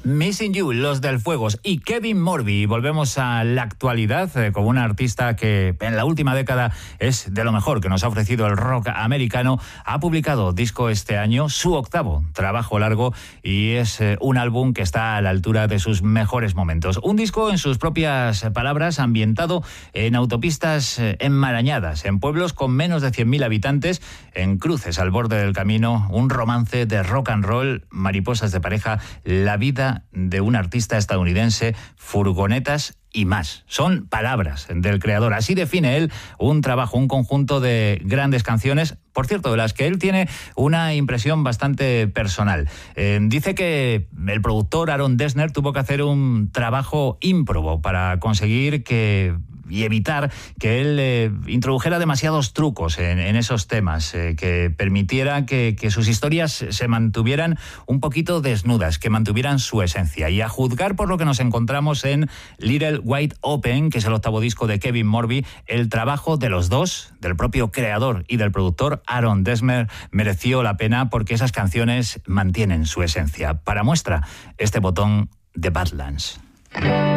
Missing You, Los del Fuegos y Kevin Morby. Volvemos a la actualidad con una artista que en la última década es de lo mejor que nos ha ofrecido el rock americano. Ha publicado disco este año, su octavo trabajo largo, y es un álbum que está a la altura de sus mejores momentos. Un disco, en sus propias palabras, ambientado en autopistas enmarañadas, en pueblos con menos de 100.000 habitantes, en cruces al borde del camino, un romance de rock and roll, mariposas de pareja, la vida de un artista estadounidense, furgonetas y más. Son palabras del creador. Así define él un trabajo, un conjunto de grandes canciones, por cierto, de las que él tiene una impresión bastante personal. Dice que el productor Aaron Dessner tuvo que hacer un trabajo ímprobo para conseguir y evitar que él introdujera demasiados trucos en esos temas, que permitiera que sus historias se mantuvieran un poquito desnudas, que mantuvieran su esencia. Y a juzgar por lo que nos encontramos en Little Wide Open, que es el octavo disco de Kevin Morby, el trabajo de los dos, del propio creador y del productor Aaron Dessner, mereció la pena porque esas canciones mantienen su esencia. Para muestra, este botón de Badlands.